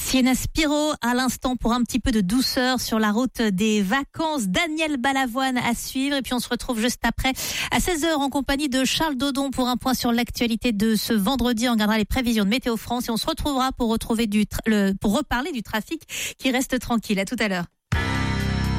Sienna Spiro à l'instant pour un petit peu de douceur sur la route des vacances. Daniel Balavoine à suivre et puis on se retrouve juste après à 16h en compagnie de Charles Dodon pour un point sur l'actualité de ce vendredi. On regardera les prévisions de Météo France et on se retrouvera pour reparler du trafic qui reste tranquille. À tout à l'heure.